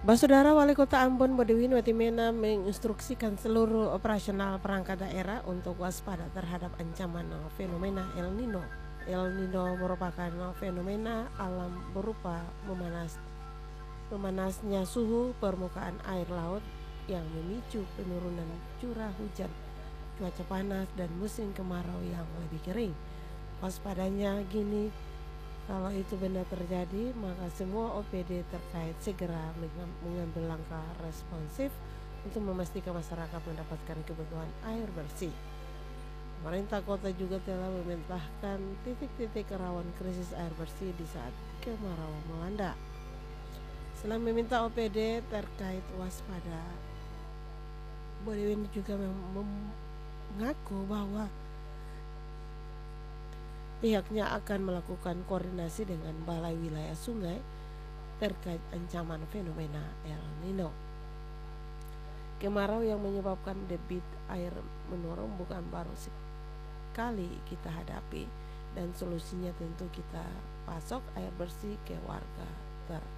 Saudara Wali Kota Ambon Bodewin Watimena menginstruksikan seluruh operasional perangkat daerah untuk waspada terhadap ancaman fenomena El Nino. El Nino merupakan fenomena alam berupa memanasnya suhu permukaan air laut yang memicu penurunan curah hujan, cuaca panas, dan musim kemarau yang lebih kering. Waspadanya gini, kalau itu benar terjadi, maka semua OPD terkait segera mengambil langkah responsif untuk memastikan masyarakat mendapatkan kebutuhan air bersih. Pemerintah kota juga telah mementahkan titik-titik rawan krisis air bersih di saat kemarau melanda. Selain meminta OPD terkait waspada, Bodewin juga mengaku bahwa pihaknya akan melakukan koordinasi dengan Balai Wilayah Sungai terkait ancaman fenomena El Nino. Kemarau yang menyebabkan debit air menurun bukan baru sekali kita hadapi, dan solusinya tentu kita pasok air bersih ke warga